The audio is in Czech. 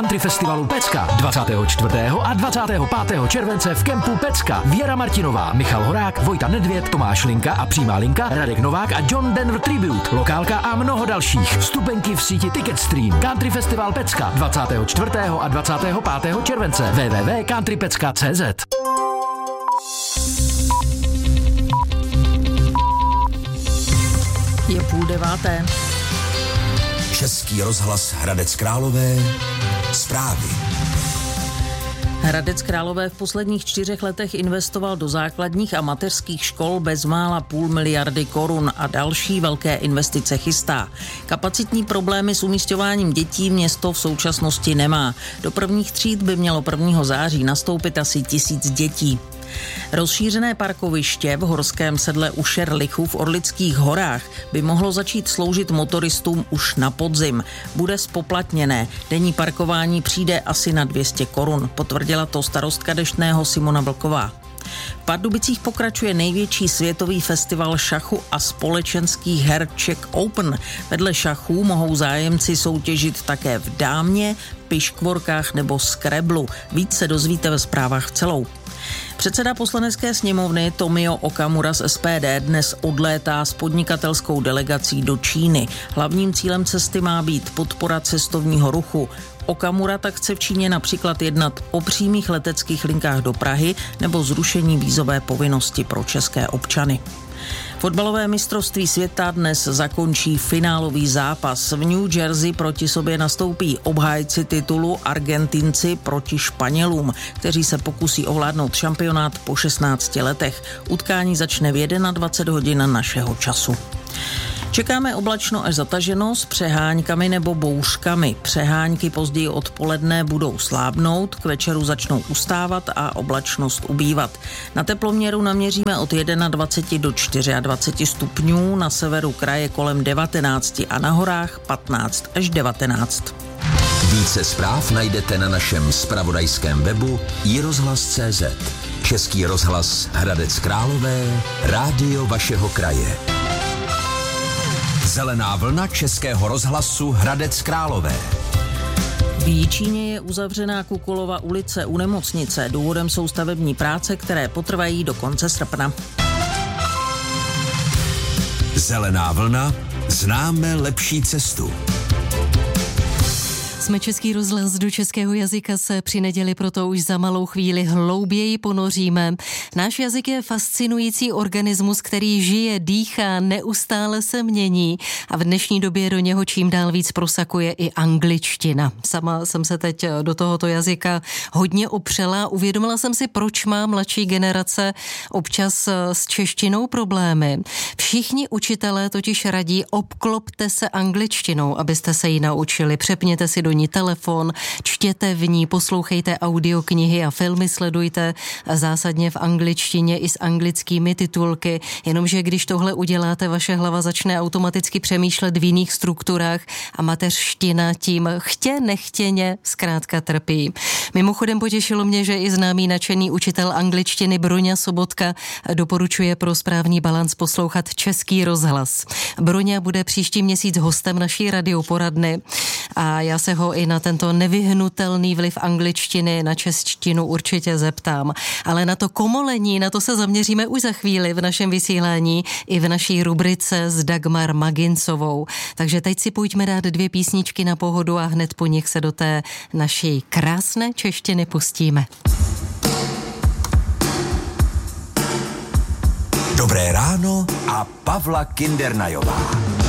country festivalu Pecka 24. a 25. července v kempu Pecka. Věra Martinová, Michal Horák, Vojta Nedvěd, Tomáš Linka a Přímá Linka, Radek Novák a John Denver Tribute, lokálka a mnoho dalších. Vstupenky v síti Ticketstream. Country festival Pecka 24. a 25. července. www.countrypecka.cz. Je 8:30. Český rozhlas Hradec Králové. Zprávy. Hradec Králové v posledních 4 letech investoval do základních a mateřských škol bezmála 0,5 miliardy korun a další velké investice chystá. Kapacitní problémy s umísťováním dětí město v současnosti nemá. Do prvních tříd by mělo 1. září nastoupit asi 1000 dětí. Rozšířené parkoviště v horském sedle u Šerlichu v Orlických horách by mohlo začít sloužit motoristům už na podzim. Bude zpoplatněné. Denní parkování přijde asi na 200 korun, potvrdila to starostka Deštného Simona Vlková. V Pardubicích pokračuje největší světový festival šachu a společenských her Czech Open. Vedle šachů mohou zájemci soutěžit také v dámě, piškvorkách nebo skreblu. Víc se dozvíte ve zprávách v celou. Předseda poslanecké sněmovny Tomio Okamura z SPD dnes odlétá s podnikatelskou delegací do Číny. Hlavním cílem cesty má být podpora cestovního ruchu. Okamura tak chce v Číně například jednat o přímých leteckých linkách do Prahy nebo zrušení vízové povinnosti pro české občany. Fotbalové mistrovství světa dnes zakončí finálový zápas. V New Jersey proti sobě nastoupí obhájci titulu Argentinci proti Španělům, kteří se pokusí ovládnout šampionát po 16 letech. Utkání začne v 21 hodin našeho času. Čekáme oblačno až zataženo s přeháňkami nebo bouřkami. Přehánky později odpoledne budou slábnout, k večeru začnou ustávat a oblačnost ubývat. Na teploměru naměříme od 21 do 24 stupňů, na severu kraje kolem 19 a na horách 15 až 19. Více zpráv najdete na našem zpravodajském webu iRozhlas.cz. Český rozhlas Hradec Králové, rádio vašeho kraje. Zelená vlna Českého rozhlasu Hradec Králové. V Jičíně je uzavřená Kukulova ulice u nemocnice. Důvodem jsou stavební práce, které potrvají do konce srpna. Zelená vlna, známe lepší cestu. Jsme Český rozhlas, do českého jazyka se při neděli proto už za malou chvíli hlouběji ponoříme. Náš jazyk je fascinující organismus, který žije, dýchá, neustále se mění a v dnešní době do něho čím dál víc prosakuje i angličtina. Sama jsem se teď do tohoto jazyka hodně opřela, uvědomila jsem si, proč má mladší generace občas s češtinou problémy. Všichni učitelé totiž radí, obklopte se angličtinou, abyste se ji naučili, přepněte si do ní telefon, čtěte v ní, poslouchejte audioknihy a filmy, sledujte zásadně v angličtině i s anglickými titulky, jenomže když tohle uděláte, vaše hlava začne automaticky přemýšlet v jiných strukturách a mateřština tím nechtěně zkrátka trpí. Mimochodem potěšilo mě, že i známý nadšený učitel angličtiny Broňa Sobotka doporučuje pro správný balanc poslouchat Český rozhlas. Broňa bude příští měsíc hostem naší radioporadny a já se ho i na tento nevyhnutelný vliv angličtiny na češtinu určitě zeptám. Ale na to komolení, na to se zaměříme už za chvíli v našem vysílání i v naší rubrice s Dagmar Magincovou. Takže teď si pojďme dát 2 písničky na pohodu a hned po nich se do té naší krásné češtiny pustíme. Dobré ráno a Pavla Kindernajová.